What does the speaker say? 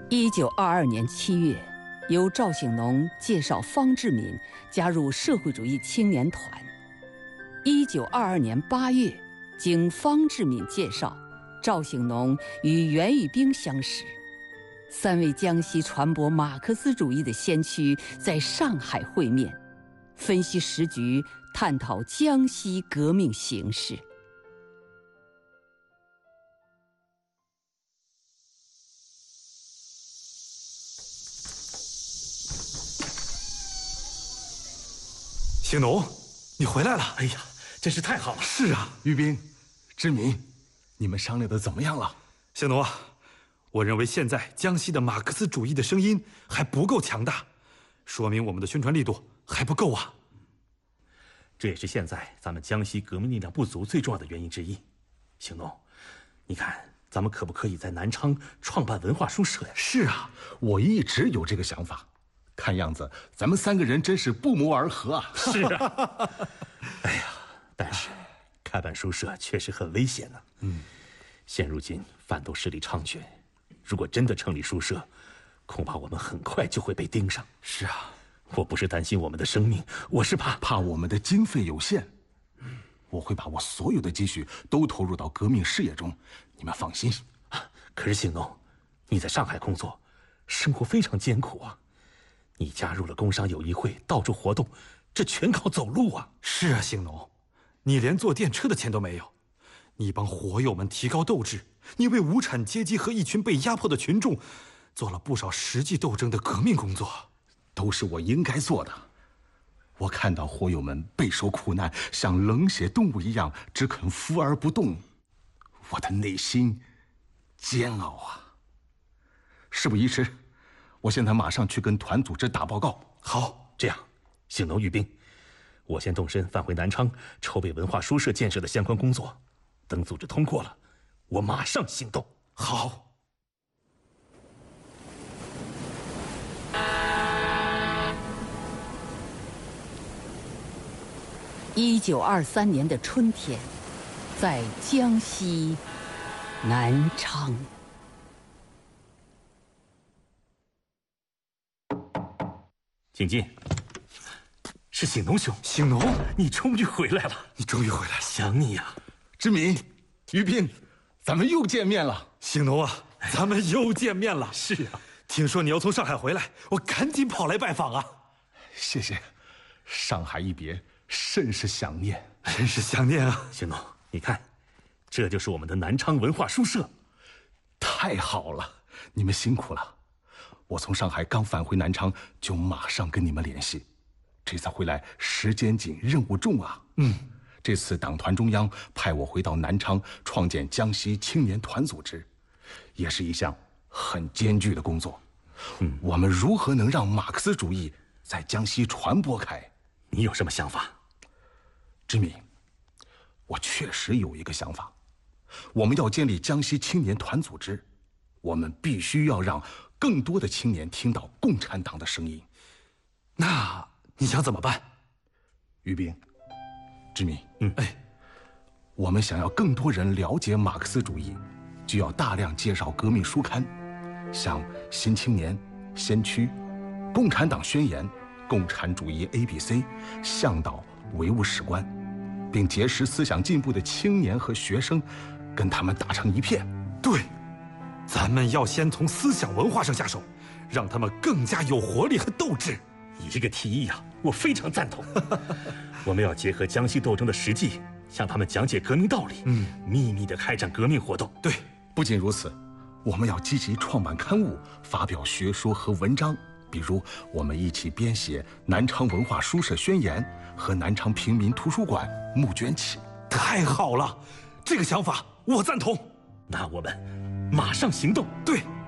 1922年7月，由赵醒农介绍方志敏加入社会主义青年团。1922年8月，经方志敏介绍，赵醒农与袁宇彬相识。3位江西传播马克思主义的先驱在上海会面，分析时局，探讨江西革命形势。 醒农，你回来了！ 哎呀，真是太好了！ 是啊， 于斌、志敏，你们商量的怎么样了？ 醒农啊，我认为现在江西的马克思主义的声音还不够强大，说明我们的宣传力度还不够啊。 这也是现在咱们江西革命力量不足最重要的原因之一。醒农，你看咱们可不可以在南昌创办文化书社呀？ 是啊，我一直有这个想法。看样子咱们3个人真是不谋而合啊！ 是啊，哎呀，但是开办书社确实很危险呢。现如今贩毒势力猖獗，如果真的成立书社，恐怕我们很快就会被盯上。 是啊， 我不是担心我们的生命，我是怕我们的经费有限。我会把我所有的积蓄都投入到革命事业中，你们放心。 可是醒农，你在上海工作，生活非常艰苦啊。你加入了工商友谊会，到处活动，这全靠走路啊！ 是啊，醒农，你连坐电车的钱都没有，你帮火友们提高斗志，你为无产阶级和一群被压迫的群众做了不少实际斗争的革命工作， 都是我应该做的。我看到火友们备受苦难，像冷血动物一样只肯伏而不动，我的内心煎熬啊！事不宜迟，我现在马上去跟团组织打报告。 好，这样，醒农、于斌，我先动身返回南昌，筹备文化书社建设的相关工作。等组织通过了，我马上行动。 好。 1923年的春天，在江西南昌。 请进。是醒农兄。 醒农， 你终于回来了！ 你终于回来了， 想你呀！ 志敏、于斌，咱们又见面了。 醒农啊，咱们又见面了。 是啊， 听说你要从上海回来，我赶紧跑来拜访啊。 谢谢，上海一别，甚是想念， 真是想念啊。 醒农，你看，这就是我们的南昌文化书社。 太好了，你们辛苦了。我从上海刚返回南昌，就马上跟你们联系。这次回来时间紧，任务重啊。这次党团中央派我回到南昌，创建江西青年团组织，也是一项很艰巨的工作。我们如何能让马克思主义在江西传播开？ 你有什么想法？ 志敏，我确实有一个想法。我们要建立江西青年团组织，我们必须要让更多的青年听到共产党的声音。 那你想怎么办？ 于斌、志敏，我们想要更多人了解马克思主义，就要大量介绍革命书刊，像《新青年》《先驱》《共产党宣言》《共产主义 ABC》《向导》《唯物史观》，并结识思想进步的青年和学生，跟他们打成一片。 对，咱们要先从思想文化上下手，让他们更加有活力和斗志。 一个提议啊，我非常赞同。我们要结合江西斗争的实际，向他们讲解革命道理，秘密地开展革命活动。 对， 不仅如此，我们要积极创办刊物，发表学说和文章，比如我们一起编写《南昌文化书社宣言》和南昌平民图书馆募捐启。 太好了，这个想法我赞同。 那我们马上行动。 对。